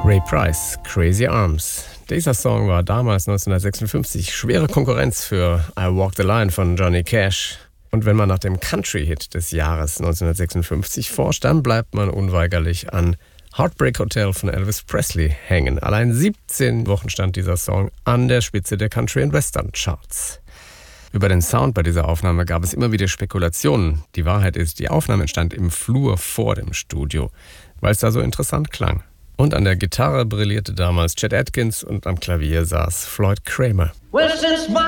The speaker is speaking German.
Ray Price, Crazy Arms. Dieser Song war damals 1956 schwere Konkurrenz für I Walk the Line von Johnny Cash. Und wenn man nach dem Country-Hit des Jahres 1956 forscht, dann bleibt man unweigerlich an Heartbreak Hotel von Elvis Presley hängen. Allein 17 Wochen stand dieser Song an der Spitze der Country- und Western-Charts. Über den Sound bei dieser Aufnahme gab es immer wieder Spekulationen. Die Wahrheit ist, die Aufnahme entstand im Flur vor dem Studio, weil es da so interessant klang. Und an der Gitarre brillierte damals Chet Atkins und am Klavier saß Floyd Cramer.